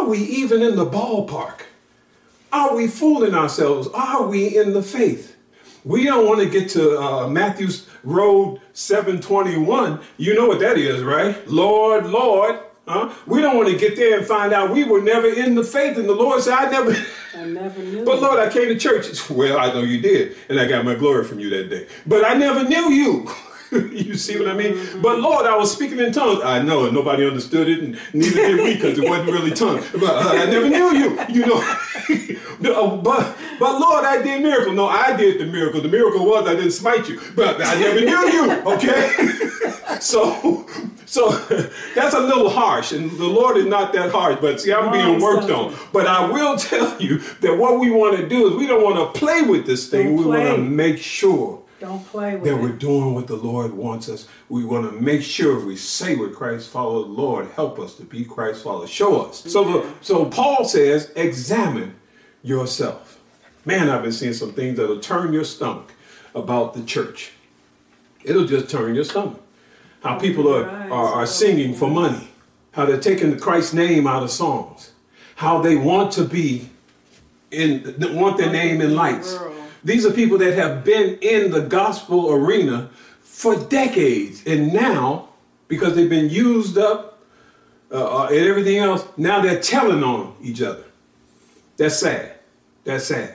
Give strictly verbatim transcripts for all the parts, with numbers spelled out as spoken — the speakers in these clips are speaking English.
Are we even in the ballpark? Are we fooling ourselves? Are we in the faith? We don't want to get to uh, Matthew's Road seven twenty-one. You know what that is, right? Lord, Lord. Huh? We don't want to get there and find out we were never in the faith. And the Lord said, I never, I never knew. But Lord, I came to church. Well, I know you did. And I got my glory from you that day. But I never knew you. You see what I mean? Mm-hmm. But Lord, I was speaking in tongues. I know, and nobody understood it, and neither did we, because it wasn't really tongues. But uh, I never knew you, you know. but, but Lord, I did miracle. No, I did the miracle. The miracle was I didn't smite you, but I never knew you. Okay, so so that's a little harsh, and the Lord is not that harsh. But see, I'm being worked on. But I will tell you that what we want to do is we don't want to play with this thing. Don't we want to make sure. Don't play with that it. We're doing what the Lord wants us. We want to make sure we say we're Christ followers. Lord, help us to be Christ followers. Show us. Yeah. So, the, so Paul says, examine yourself. Man, I've been seeing some things that'll turn your stomach about the church. It'll just turn your stomach. How people are, are, are singing for money. How they're taking Christ's name out of songs. How they want to be in, want their name in lights. These are people that have been in the gospel arena for decades. And now, because they've been used up uh, and everything else, now they're telling on each other. That's sad. That's sad.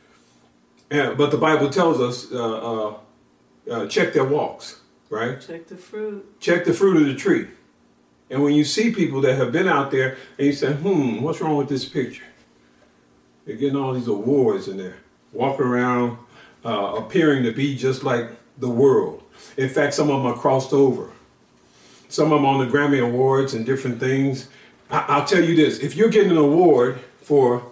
Yeah, but the Bible tells us, uh, uh, uh, check their walks, right? Check the fruit. Check the fruit of the tree. And when you see people that have been out there and you say, hmm, what's wrong with this picture? They're getting all these awards in there. Walking around, uh, appearing to be just like the world. In fact, some of them are crossed over. Some of them on the Grammy Awards and different things. I- I'll tell you this: if you're getting an award for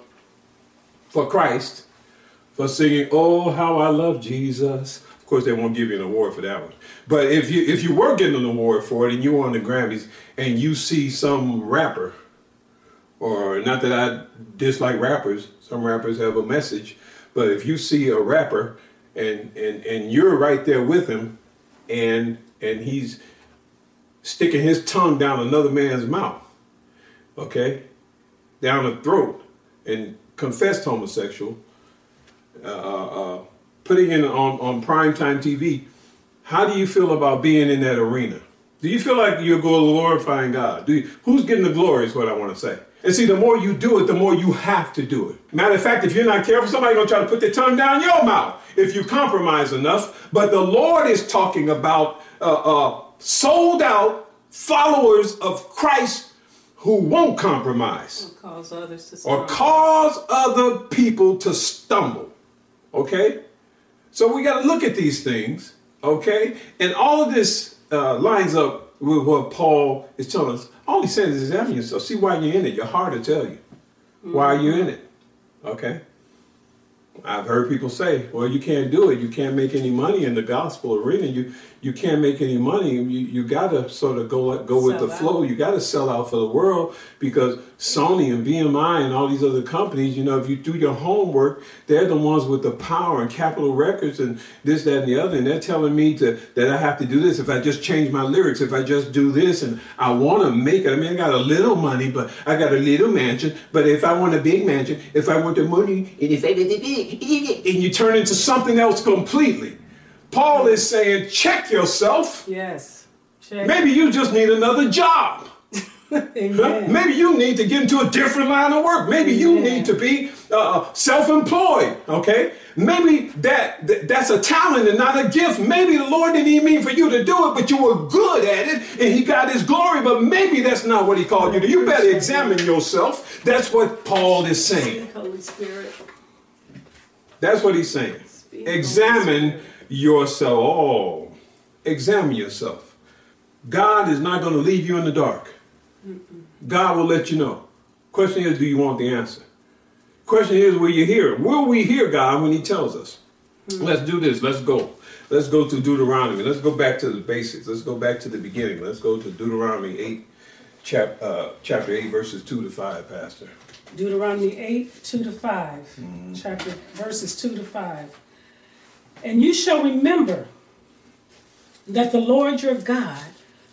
for Christ, for singing "Oh How I Love Jesus," of course they won't give you an award for that one. But if you if you were getting an award for it and you were on the Grammys and you see some rapper, or not that I dislike rappers, some rappers have a message. But if you see a rapper and, and, and you're right there with him and and he's sticking his tongue down another man's mouth, okay, down the throat, and confessed homosexual, uh, uh, putting it on, on primetime T V, how do you feel about being in that arena? Do you feel like you're glorifying God? Do you, who's getting the glory is what I want to say. And see, the more you do it, the more you have to do it. Matter of fact, if you're not careful, somebody's going to try to put their tongue down your mouth if you compromise enough. But the Lord is talking about uh, uh, sold out followers of Christ who won't compromise. Or cause others to stumble. Or cause other people to stumble. Okay? So we got to look at these things. Okay? And all of this uh, lines up with what Paul is telling us. All he's saying is examine yourself. See why you're in it. Your heart will tell you. Why are you in it? Okay? I've heard people say, well, you can't do it. You can't make any money in the gospel arena. You you can't make any money. You you got to sort of go go with Sell the out. flow. You got to sell out for the world because Sony and B M I and all these other companies, you know, if you do your homework, they're the ones with the power and Capitol Records and this, that, and the other. And they're telling me to that I have to do this if I just change my lyrics, if I just do this. And I want to make it. I mean, I got a little money, but I got a little mansion. But if I want a big mansion, if I want the money, and if I and you turn into something else completely. Paul is saying, check yourself. Yes. Check. Maybe you just need another job. Amen. Maybe you need to get into a different line of work. Maybe you Amen. need to be uh, self-employed. Okay. Maybe that, that that's a talent and not a gift. Maybe the Lord didn't even mean for you to do it, but you were good at it and he got his glory. But maybe that's not what he called you to. You better examine yourself. That's what Paul is saying. Holy Spirit. That's what he's saying. Speak, Examine yourself. Oh, examine yourself. God is not going to leave you in the dark. Mm-mm. God will let you know. Question is, do you want the answer? Question is, will you hear it? Will we hear God when he tells us? Mm-hmm. Let's do this. Let's go. Let's go to Deuteronomy. Let's go back to the basics. Let's go back to the beginning. Let's go to Deuteronomy eight, chap, uh, chapter eight, verses two to five, Pastor. Deuteronomy eight, two to five. Mm-hmm. Chapter verses two to five. And you shall remember that the Lord your God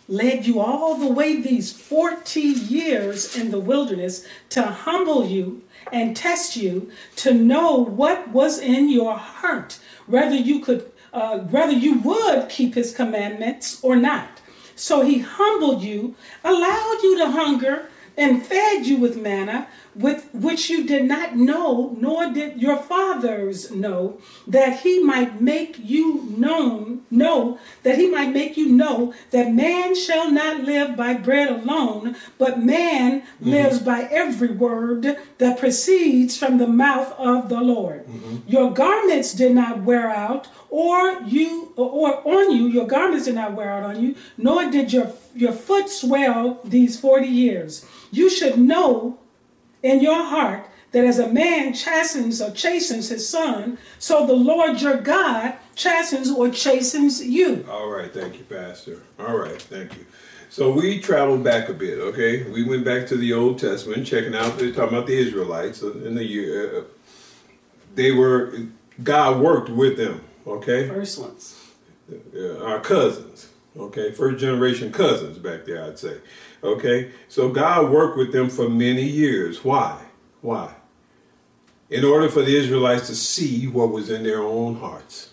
led you all the way these forty years in the wilderness to humble you and test you to know what was in your heart, whether you could, uh, whether you would keep his commandments or not. So he humbled you, allowed you to hunger, and fed you with manna, with which you did not know, nor did your fathers know, that he might make you known, know, that he might make you know that man shall not live by bread alone, but man mm-hmm. lives by every word that proceeds from the mouth of the Lord. Mm-hmm. Your garments did not wear out, or you, or on you, your garments did not wear out on you, nor did your your foot swell these forty years. You should know in your heart that as a man chastens or chastens his son, so the Lord your God chastens or chastens you. All right, thank you, Pastor. All right, thank you. So we traveled back a bit, okay? We went back to the Old Testament, checking out, they're talking about the Israelites in the year. Uh, they were, God worked with them, okay? First ones. Uh, our cousins, okay? First generation cousins back there, I'd say. Okay, so God worked with them for many years. Why? Why? In order for the Israelites to see what was in their own hearts.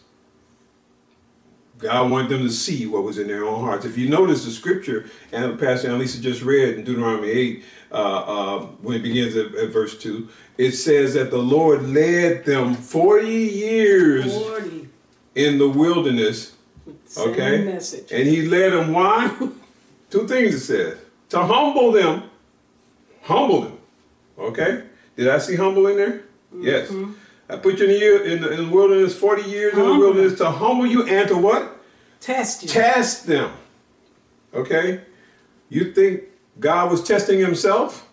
God wanted them to see what was in their own hearts. If you notice the scripture, and Pastor Annalisa just read in Deuteronomy eight, uh, uh, when it begins at, at verse two, it says that the Lord led them forty years forty. In the wilderness. Same okay, message. And he led them, why? Two things it says. To humble them, humble them, okay? Did I see humble in there? Mm-hmm. Yes. I put you in the, year, in, the, in the wilderness, forty years humble. in the wilderness to humble you and to what? Test you. Test them, okay? You think God was testing himself?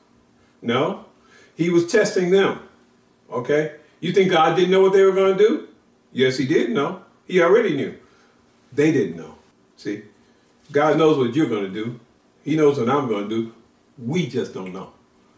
No. He was testing them, okay? You think God didn't know what they were going to do? Yes, he did know. He already knew. They didn't know. See? God knows what you're going to do. He knows what I'm going to do. We just don't know.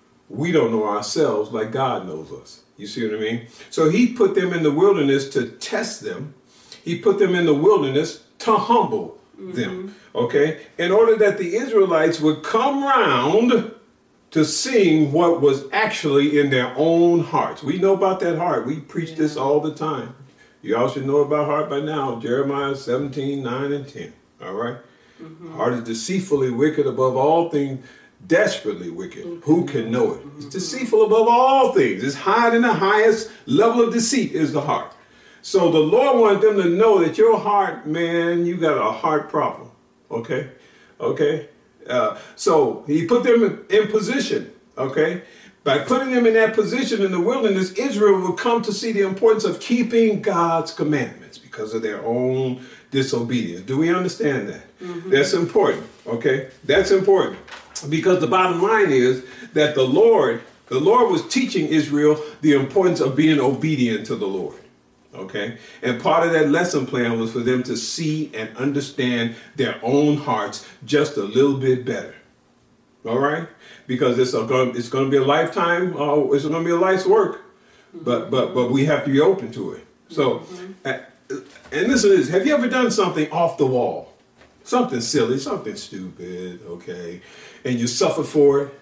We don't know ourselves like God knows us. You see what I mean? So he put them in the wilderness to test them. He put them in the wilderness to humble mm-hmm. them. Okay? In order that the Israelites would come round to seeing what was actually in their own hearts. We know about that heart. We preach yeah. this all the time. You all should know about heart by now. Jeremiah seventeen, nine, and ten. All right? Mm-hmm. Heart is deceitfully wicked above all things, desperately wicked. Mm-hmm. Who can know it? Mm-hmm. It's deceitful above all things. It's high in the highest level of deceit is the heart. So the Lord wanted them to know that your heart, man, you got a heart problem. Okay? Okay? Uh, so he put them in, in position. Okay? By putting them in that position in the wilderness, Israel would come to see the importance of keeping God's commandments because of their own disobedience. Do we understand that? Mm-hmm. That's important, okay? That's important because the bottom line is that the Lord, the Lord was teaching Israel the importance of being obedient to the Lord, okay? And part of that lesson plan was for them to see and understand their own hearts just a little bit better, all right? Because it's a, it's going to be a lifetime, uh, it's going to be a life's work, but but but we have to be open to it. So. Mm-hmm. Uh, And listen to this. Have you ever done something off the wall? Something silly, something stupid, okay? And you suffer for it.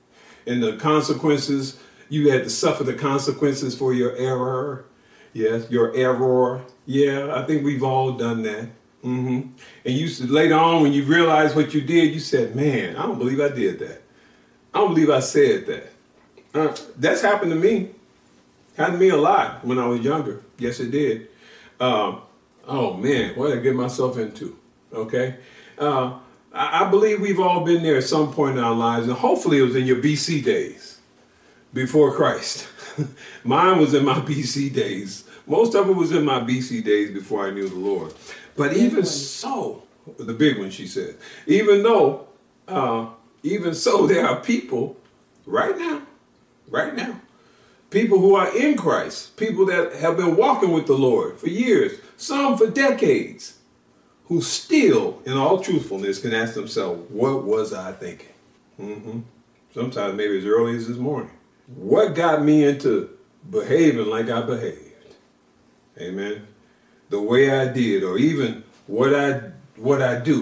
And the consequences, you had to suffer the consequences for your error. Yes, your error. Yeah, I think we've all done that. Mm-hmm. And you later on, when you realize what you did, you said, man, I don't believe I did that. I don't believe I said that. Uh, that's happened to me. Happened to me a lot when I was younger. Yes, it did. Um, oh, man, what did I get myself into? Okay. Uh, I, I believe we've all been there at some point in our lives, and hopefully it was in your B C days before Christ. Mine was in my B C days. Most of it was in my B C days before I knew the Lord. But even so, the big one, she said, even though, uh, even so, there are people right now, right now, people who are in Christ, people that have been walking with the Lord for years, some for decades, who still, in all truthfulness, can ask themselves, what was I thinking? Mm-hmm. Sometimes maybe as early as this morning. What got me into behaving like I behaved? Amen. The way I did, or even what I what I do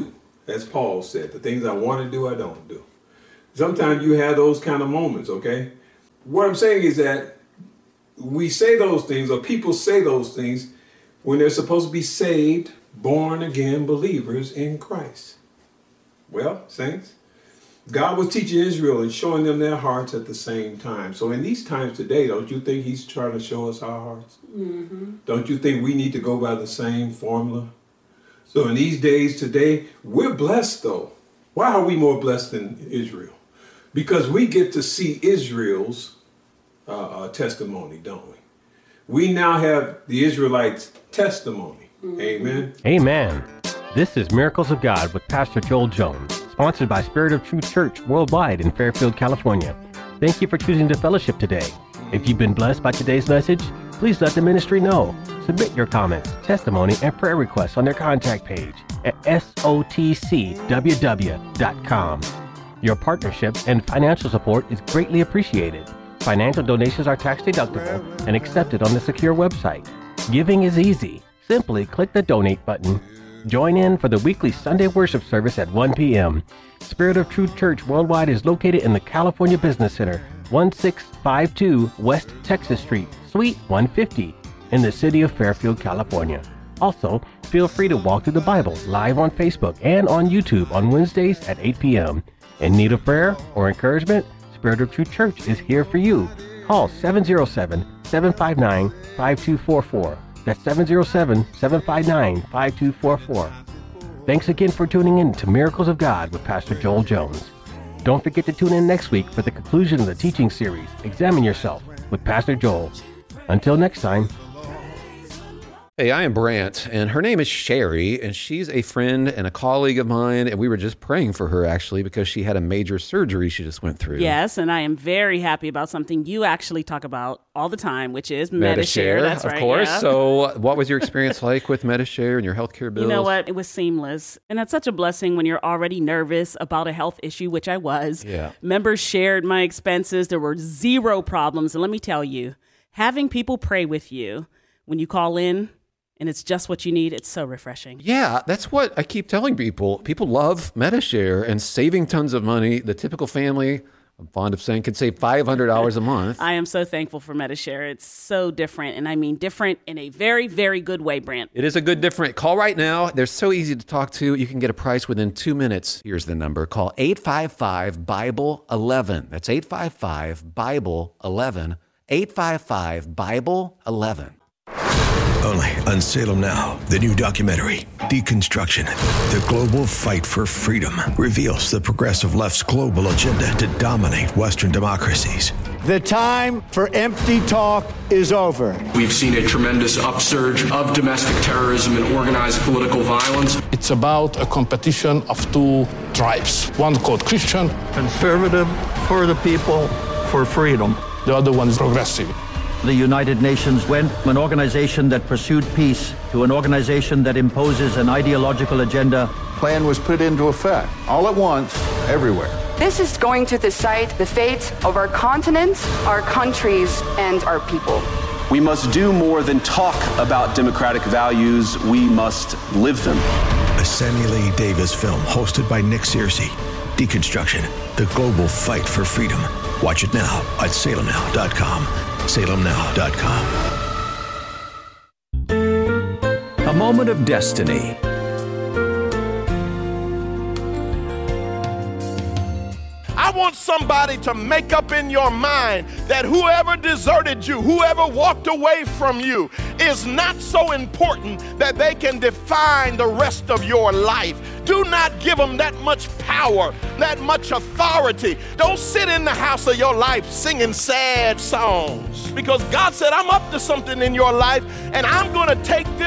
as Paul said. The things I want to do, I don't do. Sometimes you have those kind of moments, okay? What I'm saying is that we say those things, or people say those things, when they're supposed to be saved, born again believers in Christ. Well, saints, God was teaching Israel and showing them their hearts at the same time. So in these times today, don't you think he's trying to show us our hearts? Mm-hmm. Don't you think we need to go by the same formula? So in these days today, we're blessed though. Why are we more blessed than Israel? Because we get to see Israel's uh, uh, testimony, don't we? We now have the Israelites' testimony. Mm-hmm. Amen. Amen. This is Miracles of God with Pastor Joel Jones, sponsored by Spirit of Truth Church worldwide in Fairfield, California. Thank you for choosing to fellowship today. If you've been blessed by today's message, please let the ministry know. Submit your comments, testimony, and prayer requests on their contact page at S O T C W W dot com. Your partnership and financial support is greatly appreciated. Financial donations are tax deductible and accepted on the secure website. Giving is easy. Simply click the donate button. Join in for the weekly Sunday worship service at one p.m. Spirit of Truth Church Worldwide is located in the California Business Center, one six five two West Texas Street, Suite one fifty, in the city of Fairfield, California. Also, feel free to walk through the Bible live on Facebook and on YouTube on Wednesdays at eight p.m. In need of prayer or encouragement? Spirit of Truth Church is here for you. Call seven oh seven, seven five nine, five two four four. That's seven oh seven, seven five nine, five two four four. Thanks again for tuning in to Miracles of God with Pastor Joel Jones. Don't forget to tune in next week for the conclusion of the teaching series, Examine Yourself, with Pastor Joel. Until next time. Hey, I am Brant, and her name is Sherry, and she's a friend and a colleague of mine, and we were just praying for her, actually, because she had a major surgery she just went through. Yes, and I am very happy about something you actually talk about all the time, which is Medi-Share. Medi-Share. That's of right, course. yeah. So what was your experience like with Medi-Share and your healthcare bills? You know what? It was seamless, and that's such a blessing when you're already nervous about a health issue, which I was. Yeah. Members shared my expenses. There were zero problems, and let me tell you, having people pray with you when you call in, and it's just what you need, it's so refreshing. Yeah, that's what I keep telling people. People love Medi-Share and saving tons of money. The typical family, I'm fond of saying, can save five hundred dollars a month. I am so thankful for Medi-Share. It's so different, and I mean different in a very, very good way, Brant. It is a good different. Call right now. They're so easy to talk to. You can get a price within two minutes. Here's the number. Call eight five five, Bible eleven. That's eight five five, Bible eleven. eight five five, Bible eleven. Only on Salem Now, the new documentary, Deconstruction, the global fight for freedom, reveals the progressive left's global agenda to dominate Western democracies. The time for empty talk is over. We've seen a tremendous upsurge of domestic terrorism and organized political violence. It's about a competition of two tribes. One called Christian. Conservative, for the people, for freedom. The other one is progressive. The United Nations went from an organization that pursued peace to an organization that imposes an ideological agenda. Plan was put into effect, all at once, everywhere. This is going to decide the fate of our continent, our countries, and our people. We must do more than talk about democratic values. We must live them. A Samuel A. Davis film hosted by Nick Searcy. Deconstruction, the global fight for freedom. Watch it now at salem now dot com. salem now dot com. A moment of destiny. I want somebody to make up in your mind that whoever deserted you, whoever walked away from you, is not so important that they can define the rest of your life. Do not give them that much power, that much authority. Don't sit in the house of your life singing sad songs, because God said, I'm up to something in your life, and I'm going to take this